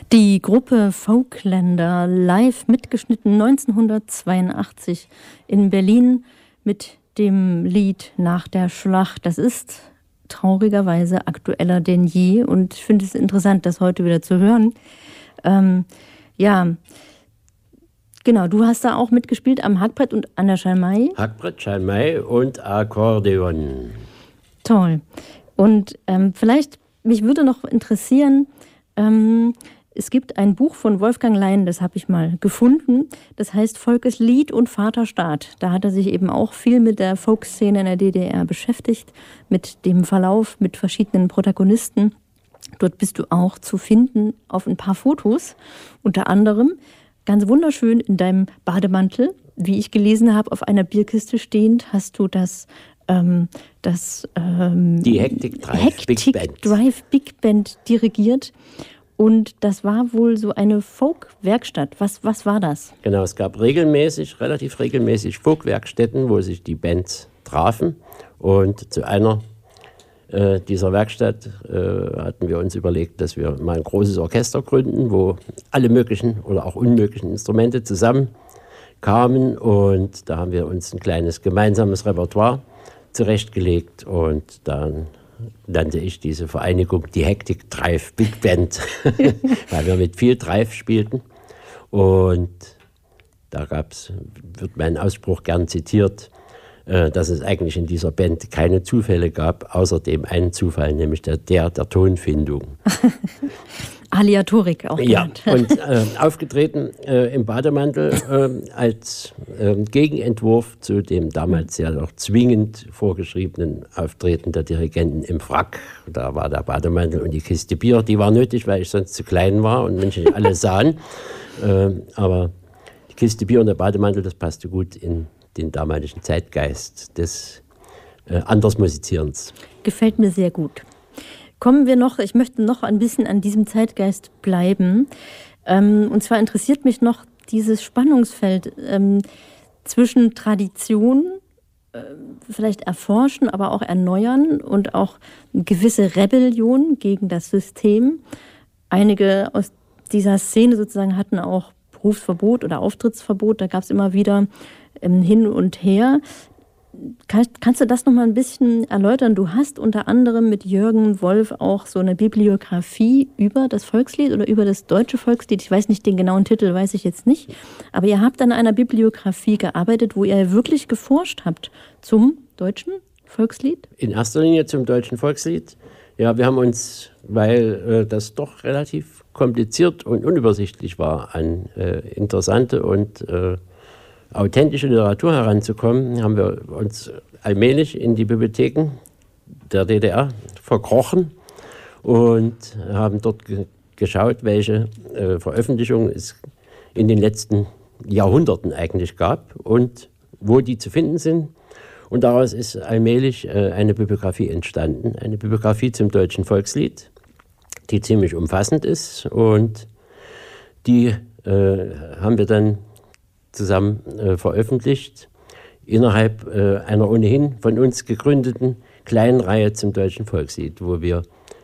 Die Gruppe Folkländer, live mitgeschnitten 1982 in Berlin mit dem Lied Nach der Schlacht. Das ist traurigerweise aktueller denn je und ich finde es interessant, das heute wieder zu hören. Ja, genau, du hast da auch mitgespielt am Hackbrett und an der Schalmei. Hackbrett, Schalmei und Akkordeon. Toll. Und vielleicht, mich würde noch interessieren, es gibt ein Buch von Wolfgang Lein, das habe ich mal gefunden. Das heißt Volkes Lied und Vaterstaat. Da hat er sich eben auch viel mit der Folkszene in der DDR beschäftigt, mit dem Verlauf, mit verschiedenen Protagonisten. Dort bist du auch zu finden auf ein paar Fotos. Unter anderem ganz wunderschön in deinem Bademantel, wie ich gelesen habe, auf einer Bierkiste stehend, hast du die Hektik Drive Big Band dirigiert. Und das war wohl so eine Folk-Werkstatt. Was war das? Genau, es gab relativ regelmäßig Folk-Werkstätten, wo sich die Bands trafen. Und zu einer dieser Werkstatt hatten wir uns überlegt, dass wir mal ein großes Orchester gründen, wo alle möglichen oder auch unmöglichen Instrumente zusammenkamen. Und da haben wir uns ein kleines gemeinsames Repertoire zurechtgelegt und dann nannte ich diese Vereinigung die Hektik Drive Big Band, weil wir mit viel Drive spielten. Und da wird mein Ausspruch gern zitiert, dass es eigentlich in dieser Band keine Zufälle gab, außer dem einen Zufall, nämlich der Tonfindung. Aleatorik auch genannt. Ja, und aufgetreten im Bademantel als Gegenentwurf zu dem damals ja noch zwingend vorgeschriebenen Auftreten der Dirigenten im Frack. Da war der Bademantel und die Kiste Bier, die war nötig, weil ich sonst zu klein war und Menschen alle sahen. Aber die Kiste Bier und der Bademantel, das passte gut in den damaligen Zeitgeist des Andersmusizierens. Gefällt mir sehr gut. Ich möchte noch ein bisschen an diesem Zeitgeist bleiben. Und zwar interessiert mich noch dieses Spannungsfeld zwischen Tradition, vielleicht erforschen, aber auch erneuern und auch eine gewisse Rebellion gegen das System. Einige aus dieser Szene sozusagen hatten auch Berufsverbot oder Auftrittsverbot. Da gab es immer wieder hin und her. Kannst du das noch mal ein bisschen erläutern? Du hast unter anderem mit Jürgen Wolf auch so eine Bibliografie über das Volkslied oder über das deutsche Volkslied. Ich weiß nicht, den genauen Titel weiß ich jetzt nicht. Aber ihr habt an einer Bibliografie gearbeitet, wo ihr wirklich geforscht habt zum deutschen Volkslied? In erster Linie zum deutschen Volkslied. Ja, wir haben uns, weil das doch relativ kompliziert und unübersichtlich war, an interessante und authentische Literatur heranzukommen, haben wir uns allmählich in die Bibliotheken der DDR verkrochen und haben dort geschaut, welche Veröffentlichungen es in den letzten Jahrhunderten eigentlich gab und wo die zu finden sind. Und daraus ist allmählich eine Bibliografie entstanden, eine Bibliografie zum deutschen Volkslied, die ziemlich umfassend ist und die haben wir dann zusammen veröffentlicht, innerhalb einer ohnehin von uns gegründeten kleinen Reihe zum deutschen Volkslied, wo wir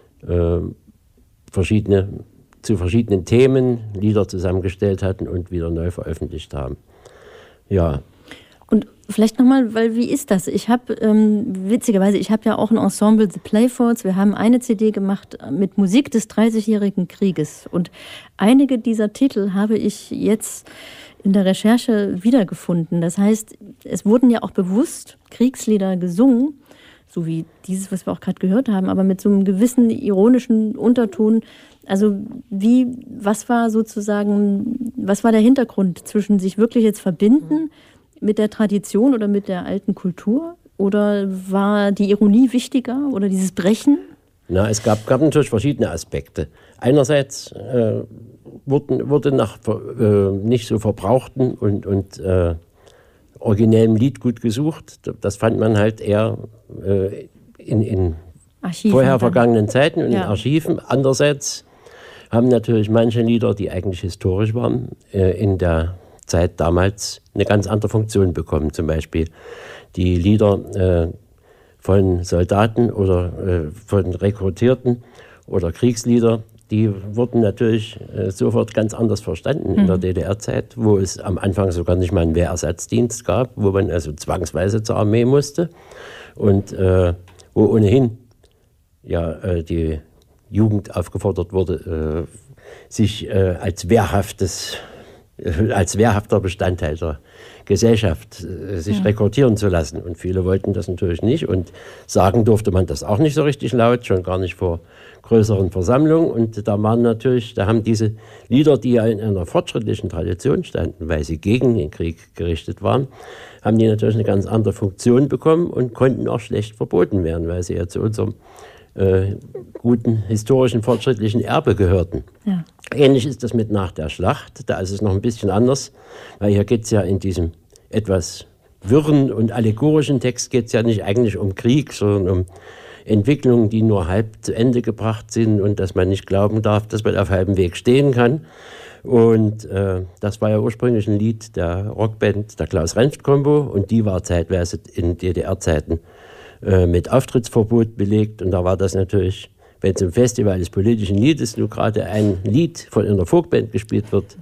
zu verschiedenen Themen Lieder zusammengestellt hatten und wieder neu veröffentlicht haben. Ja. Und vielleicht nochmal, weil wie ist das? Ich habe, witzigerweise, ja auch ein Ensemble, The Playfords. Wir haben eine CD gemacht mit Musik des 30-jährigen Krieges. Und einige dieser Titel habe ich jetzt in der Recherche wiedergefunden. Das heißt, es wurden ja auch bewusst Kriegslieder gesungen, so wie dieses, was wir auch gerade gehört haben, aber mit so einem gewissen ironischen Unterton. Also was war der Hintergrund zwischen sich wirklich jetzt verbinden mit der Tradition oder mit der alten Kultur? Oder war die Ironie wichtiger oder dieses Brechen? Na, es gab natürlich verschiedene Aspekte. Einerseits wurde nach nicht so verbrauchten und originellem Lied gut gesucht. Das fand man halt eher in vorher vergangenen Zeiten und in Archiven. Andererseits haben natürlich manche Lieder, die eigentlich historisch waren, in der Zeit damals eine ganz andere Funktion bekommen. Zum Beispiel die Lieder von Soldaten oder von Rekrutierten oder Kriegslieder, die wurden natürlich sofort ganz anders verstanden in der DDR-Zeit, wo es am Anfang sogar nicht mal einen Wehrersatzdienst gab, wo man also zwangsweise zur Armee musste und wo ohnehin ja die Jugend aufgefordert wurde, sich als wehrhafter Bestandteil der Gesellschaft sich rekrutieren zu lassen. Und viele wollten das natürlich nicht. Und sagen durfte man das auch nicht so richtig laut, schon gar nicht vor größeren Versammlungen. Und da haben diese Lieder, die ja in einer fortschrittlichen Tradition standen, weil sie gegen den Krieg gerichtet waren, haben die natürlich eine ganz andere Funktion bekommen und konnten auch schlecht verboten werden, weil sie ja zu unserem guten, historischen, fortschrittlichen Erbe gehörten. Ja. Ähnlich ist das mit Nach der Schlacht. Da ist es noch ein bisschen anders, weil hier geht es ja in diesem etwas wirren und allegorischen Text geht es ja nicht eigentlich um Krieg, sondern um Entwicklungen, die nur halb zu Ende gebracht sind und dass man nicht glauben darf, dass man auf halbem Weg stehen kann. Und das war ja ursprünglich ein Lied der Rockband der Klaus-Renft-Kombo und die war zeitweise in DDR-Zeiten mit Auftrittsverbot belegt. Und da war das natürlich, wenn zum Festival des politischen Liedes nur gerade ein Lied von einer Folkband gespielt wird,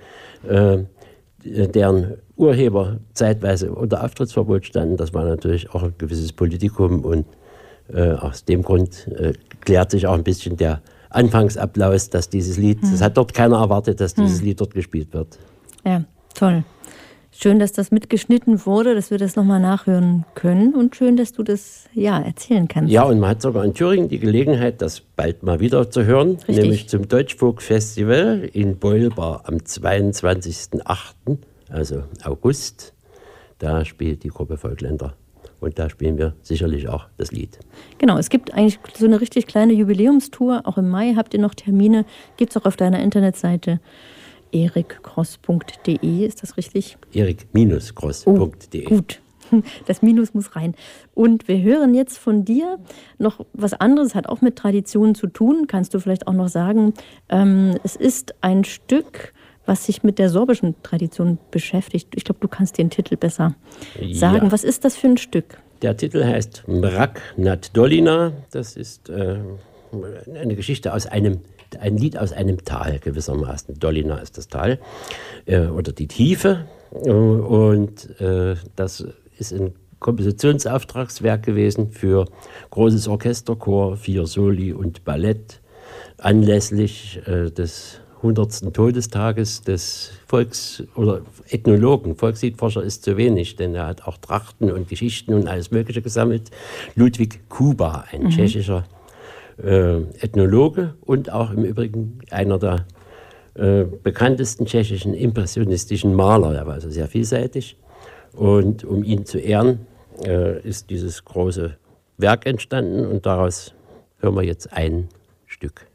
deren Urheber zeitweise unter Auftrittsverbot standen, das war natürlich auch ein gewisses Politikum. Und aus dem Grund klärt sich auch ein bisschen der Anfangsapplaus, dass dieses Lied, es hat dort keiner erwartet, dass dieses Lied dort gespielt wird. Ja, toll. Schön, dass das mitgeschnitten wurde, dass wir das nochmal nachhören können und schön, dass du das erzählen kannst. Ja, und man hat sogar in Thüringen die Gelegenheit, das bald mal wieder zu hören, Richtig. Nämlich zum Deutschfolk-Festival in Beulbar am 22.08., also August. Da spielt die Gruppe Volkländer und da spielen wir sicherlich auch das Lied. Genau, es gibt eigentlich so eine richtig kleine Jubiläumstour, auch im Mai habt ihr noch Termine, gibt es auch auf deiner Internetseite. erikcross.de, ist das richtig? erik-cross.de. Gut, das Minus muss rein. Und wir hören jetzt von dir noch was anderes, hat auch mit Traditionen zu tun. Kannst du vielleicht auch noch sagen, es ist ein Stück, was sich mit der sorbischen Tradition beschäftigt. Ich glaube, du kannst den Titel besser sagen. Ja. Was ist das für ein Stück? Der Titel heißt Mrak nad Dolina. Das ist eine Geschichte aus ein Lied aus einem Tal gewissermaßen. Dolina ist das Tal oder die Tiefe. Und das ist ein Kompositionsauftragswerk gewesen für großes Orchesterchor, 4 Soli und Ballett anlässlich des 100. Todestages des oder Ethnologen. Volksliedforscher ist zu wenig, denn er hat auch Trachten und Geschichten und alles Mögliche gesammelt. Ludwig Kuba, ein tschechischer Ethnologe und auch im Übrigen einer der bekanntesten tschechischen impressionistischen Maler. Er war also sehr vielseitig. Und um ihn zu ehren, ist dieses große Werk entstanden und daraus hören wir jetzt ein Stück.